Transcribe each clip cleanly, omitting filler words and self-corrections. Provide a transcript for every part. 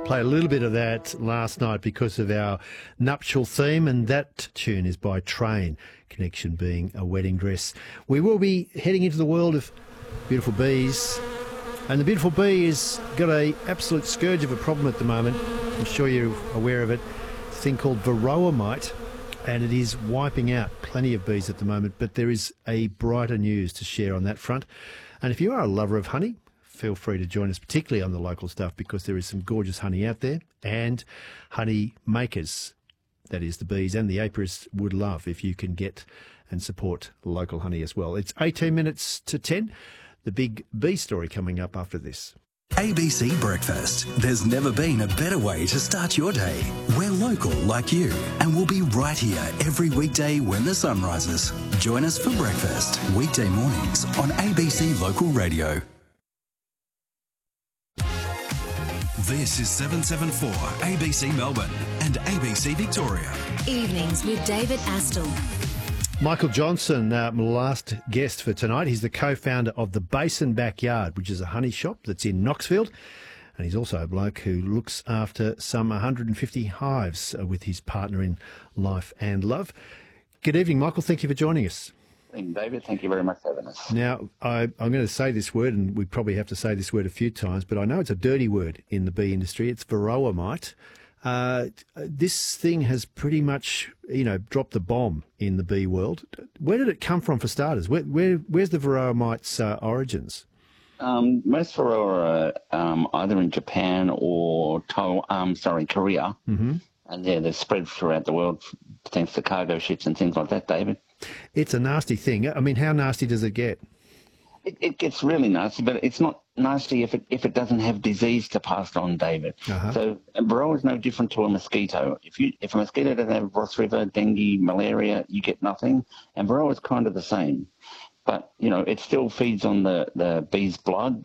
Played a little bit of that last night because of our nuptial theme, and that tune is by Train, connection being a wedding dress. We will be heading into the world of beautiful bees, and the beautiful bee has got an absolute scourge of a problem at the moment. I'm sure you're aware of it. It's a thing called varroa mite, and it is wiping out plenty of bees at the moment, but there is a brighter news to share on that front. And if you are a lover of honey, feel free to join us, particularly on the local stuff, because there is some gorgeous honey out there, and honey makers, that is the bees and the apiarists, would love if you can get and support local honey as well. It's 18 minutes to 10. The big bee story coming up after this. ABC Breakfast. There's never been a better way to start your day. We're local like you, and we'll be right here every weekday when the sun rises. Join us for breakfast, weekday mornings on ABC Local Radio. This is 774 ABC Melbourne and ABC Victoria. Evenings with David Astle. Michael Johnson, my last guest for tonight. He's the co-founder of the Basin Backyard, which is a honey shop that's in Knoxfield. And he's also a bloke who looks after some 150 hives with his partner in life and love. Good evening, Michael. Thank you for joining us. David, thank you very much for having us. Now, I'm going to say this word, and we probably have to say this word a few times, but I know it's a dirty word in the bee industry. It's varroa mite. This thing has pretty much, dropped the bomb in the bee world. Where did it come from for starters? Where's the varroa mite's origins? Most varroa are either in Japan or Korea. Mm-hmm. And they're spread throughout the world thanks to cargo ships and things like that, David. It's a nasty thing. I mean, how nasty does it get? It gets really nasty, but it's not nasty if it doesn't have disease to pass on, David. Uh-huh. So varroa is no different to a mosquito. If a mosquito doesn't have Ross River, dengue, malaria, you get nothing. And varroa is kind of the same, but it still feeds on the bee's blood,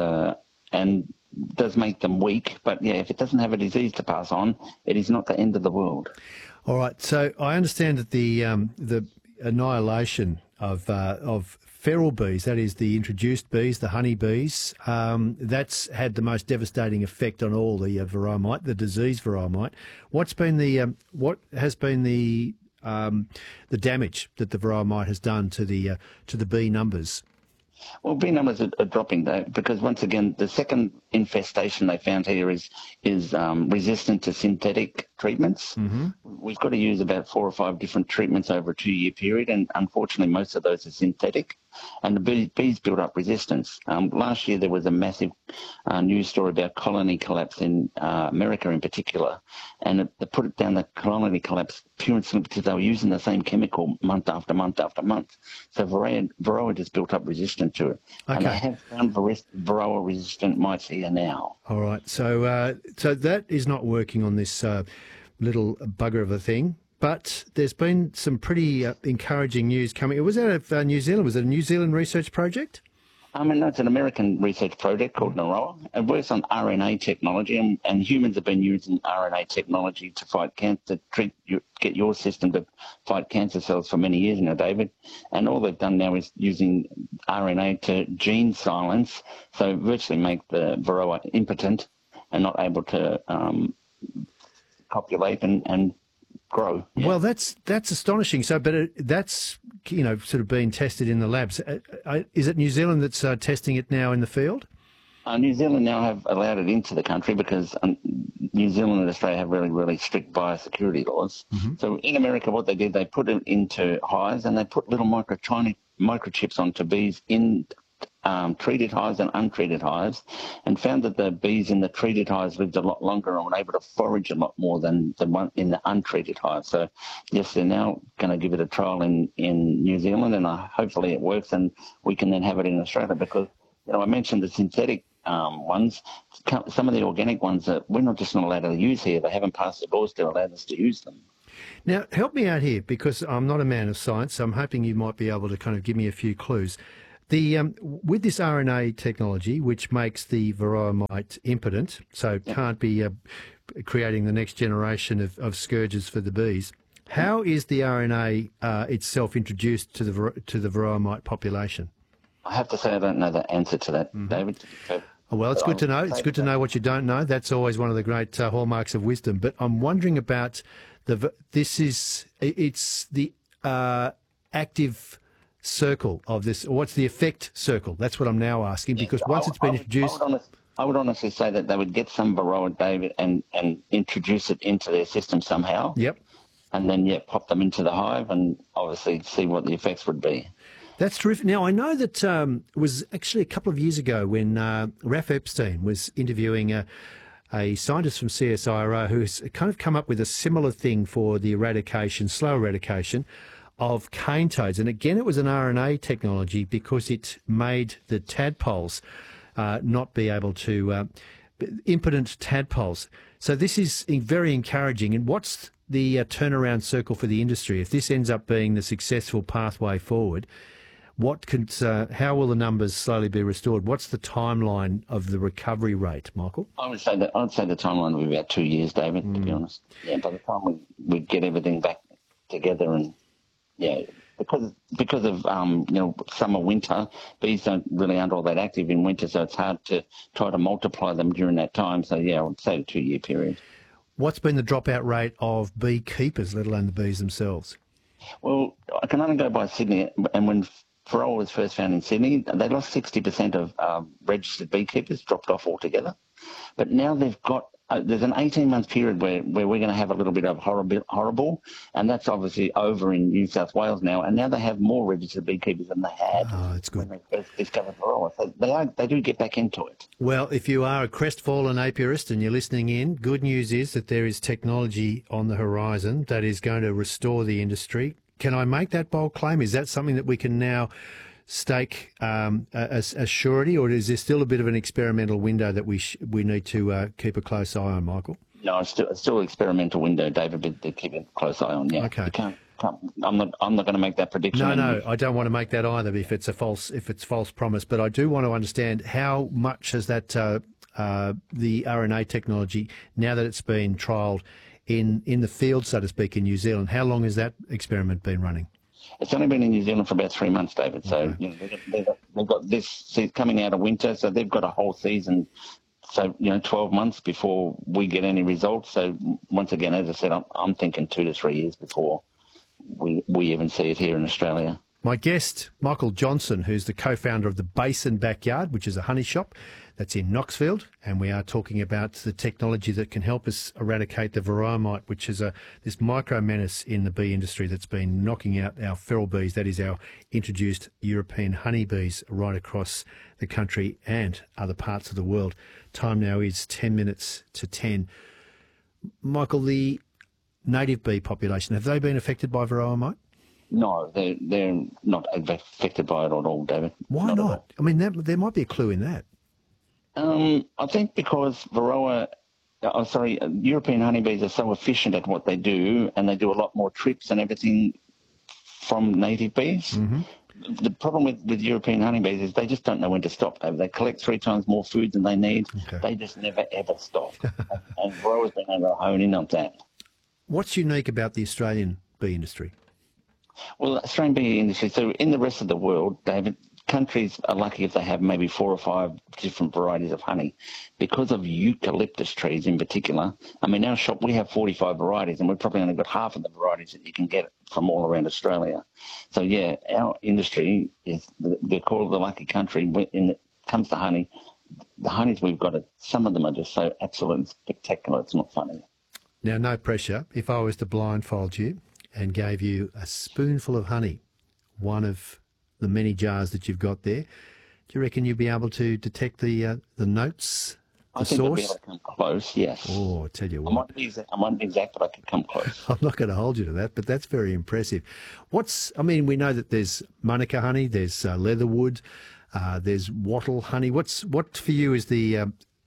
and does make them weak. But yeah, if it doesn't have a disease to pass on, it is not the end of the world. All right. So I understand that the annihilation of feral bees, that is the introduced bees, the honey bees, that's had the most devastating effect on all the varroa mite, the disease varroa mite. What has been the damage that the varroa mite has done to the bee numbers? Well, bee numbers are dropping, though, because once again, the second infestation they found here is resistant to synthetic treatments. Mm-hmm. We've got to use about 4 or 5 different treatments over a 2-year period, and unfortunately, most of those are synthetic. And the bees build up resistance. Last year, there was a massive news story about colony collapse in America in particular, and they put it down the colony collapse pure and simply because they were using the same chemical month after month after month. So varroa just built up resistance to it. Okay. And they have found varroa-resistant mites here now. All right. So that is not working on this little bugger of a thing. But there's been some pretty encouraging news coming. It was out of New Zealand. Was it a New Zealand research project? No, it's an American research project called NAROA. It works on RNA technology, and humans have been using RNA technology to fight cancer, get your system to fight cancer cells for many years now, David. And all they've done now is using RNA to gene silence, so virtually make the varroa impotent and not able to copulate and grow. Yeah. Well, that's astonishing. So, but that's sort of being tested in the labs. Is it New Zealand that's testing it now in the field? New Zealand now have allowed it into the country because New Zealand and Australia have really, really strict biosecurity laws. Mm-hmm. So in America, what they did, they put it into hives and they put little microchips onto bees in treated hives and untreated hives, and found that the bees in the treated hives lived a lot longer and were able to forage a lot more than the one in the untreated hives. So yes, they're now going to give it a trial in New Zealand, and hopefully it works and we can then have it in Australia, because I mentioned the synthetic ones. Some of the organic ones that we're not allowed to use here. They haven't passed the laws to allow us to use them. Now, help me out here, because I'm not a man of science, so I'm hoping you might be able to kind of give me a few clues. With this RNA technology, which makes the varroa mite impotent, so can't be creating the next generation of scourges for the bees, how is the RNA itself introduced to the varroa mite population? I have to say I don't know the answer to that, David. Oh, well, it's good to know. It's good to know what you don't know. That's always one of the great hallmarks of wisdom. But I'm wondering about it's the active circle of this. Or what's the effect circle? That's what I'm now asking, because once it's been introduced... I would honestly say that they would get some Varroa, David, and introduce it into their system somehow. Yep. And then, pop them into the hive and obviously see what the effects would be. That's terrific. Now, I know that it was actually a couple of years ago when Raf Epstein was interviewing a scientist from CSIRO who's kind of come up with a similar thing for the slow eradication of cane toads. And again, it was an RNA technology because it made the tadpoles not be able to, impotent tadpoles. So this is very encouraging. And what's the turnaround circle for the industry? If this ends up being the successful pathway forward, how will the numbers slowly be restored? What's the timeline of the recovery rate, Michael? I'd say the timeline will be about 2 years, David, to be honest. Yeah, by the time we get everything back together and, because of summer, winter, bees aren't all that active in winter, so it's hard to try to multiply them during that time. So, I would say a 2 year period. What's been the dropout rate of beekeepers, let alone the bees themselves? Well, I can only go by Sydney, and when Varroa was first found in Sydney, they lost 60% of registered beekeepers, dropped off altogether. But now they've got, there's an 18-month period where we're going to have a little bit of horrible, and that's obviously over in New South Wales now, and now they have more registered beekeepers than they had when they first discovered Varroa. So they do get back into it. Well, if you are a crestfallen apiarist and you're listening in, good news is that there is technology on the horizon that is going to restore the industry. Can I make that bold claim? Is that something that we can now stake as surety, or is there still a bit of an experimental window that we need to keep a close eye on, Michael? No, it's still an experimental window, David, but to keep a close eye on. Yeah. Okay. I'm not going to make that prediction. No, I don't want to make that either. If it's false promise, but I do want to understand how much has that the RNA technology, now that it's been trialled in the field, so to speak, in New Zealand, how long has that experiment been running? It's only been in New Zealand for about 3 months, David. So they've got this coming out of winter, so they've got a whole season. So 12 months before we get any results. So once again, as I said, I'm thinking 2 to 3 years before we even see it here in Australia. My guest, Michael Johnson, who's the co-founder of the Basin Backyard, which is a honey shop that's in Knoxfield, and we are talking about the technology that can help us eradicate the varroa mite, which is this micro menace in the bee industry that's been knocking out our feral bees, that is our introduced European honeybees right across the country and other parts of the world. Time now is 10 minutes to 10. Michael, the native bee population, have they been affected by varroa mite? No, they're not affected by it at all, David. Why not? I mean, there might be a clue in that. I think because European honeybees are so efficient at what they do, and they do a lot more trips and everything from native bees. Mm-hmm. The problem with European honeybees is they just don't know when to stop. They collect 3 times more food than they need. Okay. They just never, ever stop. and Varroa's been able to hone in on that. What's unique about the Australian bee industry? Well, the Australian bee industry, so in the rest of the world, David, countries are lucky if they have maybe 4 or 5 different varieties of honey. Because of eucalyptus trees in particular, I mean, our shop, we have 45 varieties, and we've probably only got half of the varieties that you can get from all around Australia. So, yeah, our industry they're called the lucky country. When it comes to honey, the honeys we've got, some of them are just so absolutely spectacular, it's not funny. Now, no pressure. If I was to blindfold you and gave you a spoonful of honey, one of the many jars that you've got there, do you reckon you'd be able to detect the notes, the source? I'll be able to come close, yes. Oh, I tell you what. I might be exact, but I could come close. I'm not going to hold you to that, but that's very impressive. We know that there's Manuka honey, there's leatherwood, there's wattle honey. What for you is the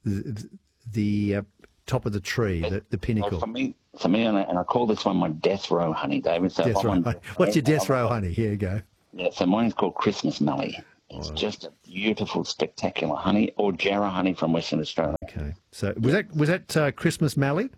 top of the tree, the pinnacle? Well, for me, and I call this one my death row honey, David. So death row. What's your death row honey? Here you go. Yeah, so mine's called Christmas Mallee. It's just a beautiful, spectacular honey, or Jarrah honey from Western Australia. Okay, so was that Christmas Mallee?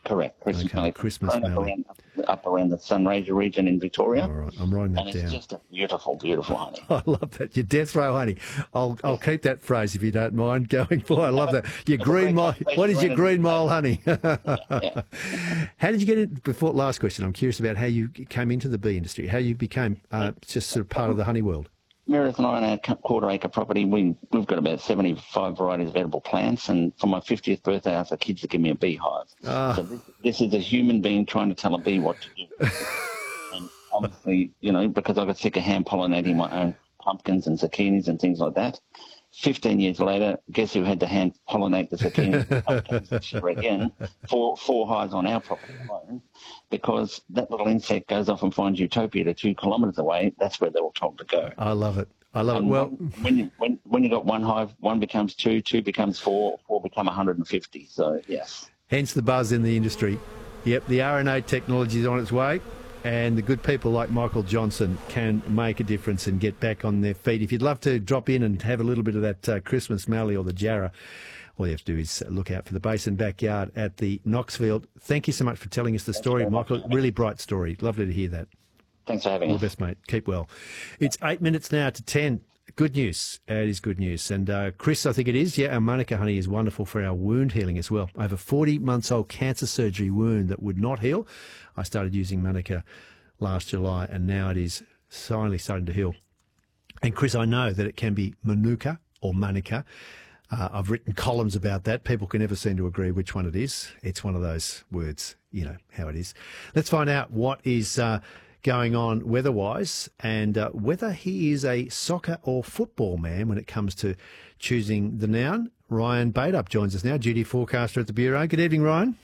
Correct. Christmas Okay, mallee. Christmas Grown mallee. up around the Sunraysia region in Victoria. All right, I'm writing that And down. it's just a beautiful, beautiful honey. I love that. Your death row honey. I'll keep that phrase if you don't mind going forward. I love that. Your green mile. What is your green mile honey? Yeah. How did you get it? Before last question, I'm curious about how you came into the bee industry. How you became just sort of part of the honey world. Meredith and I on our quarter-acre property, we've got about 75 varieties of edible plants, and for my 50th birthday, I asked the kids to give me a beehive. So this is a human being trying to tell a bee what to do. And obviously, because I got sick of hand-pollinating my own pumpkins and zucchinis and things like that, 15 years later, guess who had to hand-pollinate the zucchinis and pumpkins this year again? Four hives on our property alone, because that little insect goes off and finds Utopia 2 kilometres away. That's where they're all told to go. I love it. Well, when you got one hive, one becomes two becomes four become 150. So yes. Hence the buzz in the industry. Yep, the RNA technology is on its way, and the good people like Michael Johnson can make a difference and get back on their feet. If you'd love to drop in and have a little bit of that Christmas mallee or the jarrah, all you have to do is look out for the Basin Backyard at the Knoxfield. Thank you so much for telling us the story, Michael. Really bright story. Lovely to hear that. Thanks for having us. All the best, mate. Keep well. It's 8 minutes now to 10. Good news. It is good news. And Chris, I think it is. Yeah, our Manuka honey is wonderful for our wound healing as well. I have a 40-month-old cancer surgery wound that would not heal. I started using Manuka last July, and now it is finally starting to heal. And Chris, I know that it can be Manuka or Manuka. I've written columns about that. People can never seem to agree which one it is. It's one of those words, you know how it is. Let's find out what is going on weather-wise, and whether he is a soccer or football man when it comes to choosing the noun. Ryan Badup joins us now, duty forecaster at the Bureau. Good evening, Ryan.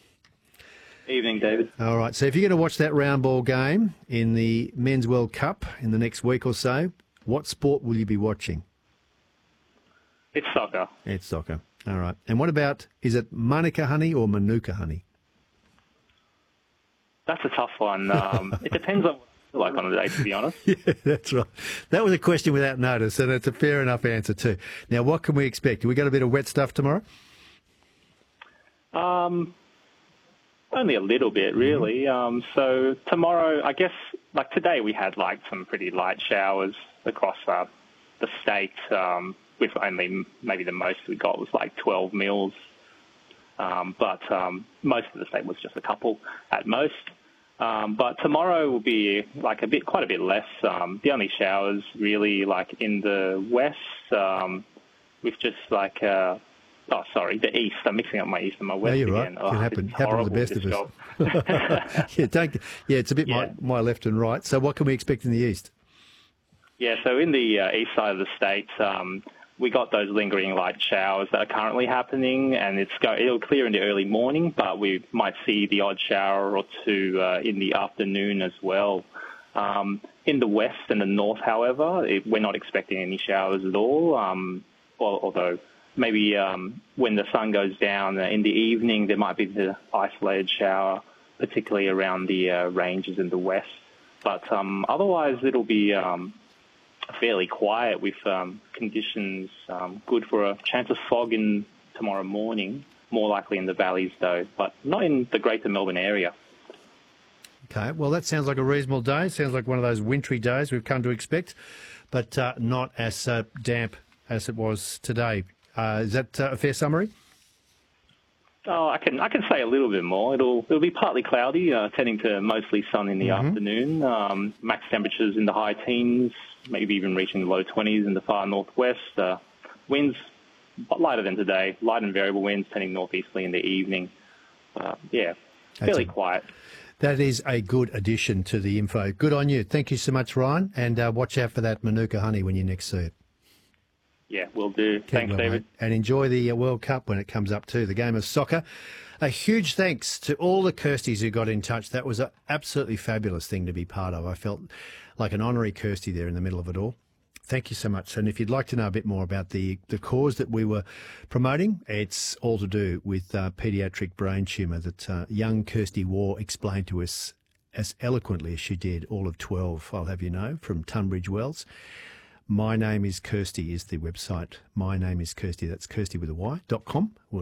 Evening, David. All right, so if you're going to watch that round ball game in the Men's World Cup in the next week or so, what sport will you be watching? It's soccer. It's soccer. All right. And what about, is it Manuka honey or Manuka honey? That's a tough one. It depends on what I feel like on the day, to be honest. Yeah, that's right. That was a question without notice, and it's a fair enough answer too. Now, what can we expect? Have we got a bit of wet stuff tomorrow? Only a little bit, really. So tomorrow, I guess, like today, we had like some pretty light showers across the state, with only maybe the most we got was like 12 mils. But most of the state was just a couple at most. But tomorrow will be like quite a bit less. The only showers really like in the west, with just like, the east. I'm mixing up my east and my west you're again. Right. It happen to the best of us. It's a bit my left and right. So what can we expect in the east? Yeah, so in the east side of the state, we got those lingering light showers that are currently happening, and it'll clear in the early morning, but we might see the odd shower or two in the afternoon as well. In the west and the north, however, we're not expecting any showers at all, although maybe when the sun goes down in the evening, there might be the isolated shower, particularly around the ranges in the west. But otherwise, it'll be fairly quiet with conditions good for a chance of fog in tomorrow morning, more likely in the valleys though, but not in the greater Melbourne area. Okay, well that sounds like a reasonable day. Sounds like one of those wintry days we've come to expect, but not as damp as it was today. Is that a fair summary? Oh, I can say a little bit more. It'll be partly cloudy, tending to mostly sun in the afternoon. Max temperatures in the high teens, maybe even reaching the low 20s in the far northwest. Winds lighter than today, light and variable winds tending northeasterly in the evening. Fairly quiet. That is a good addition to the info. Good on you. Thank you so much, Ryan. And watch out for that Manuka honey when you next see it. Yeah, will do. Thanks, David. Mate. And enjoy the World Cup when it comes up too, the game of soccer. A huge thanks to all the Kirsties who got in touch. That was an absolutely fabulous thing to be part of. I felt like an honorary Kirsty there in the middle of it all. Thank you so much. And if you'd like to know a bit more about the cause that we were promoting, it's all to do with paediatric brain tumour that young Kirsty Waugh explained to us as eloquently as she did, all of 12, I'll have you know, from Tunbridge Wells. My Name is Kirsty is the website. My Name is Kirsty. That's Kirsty with a Y.com.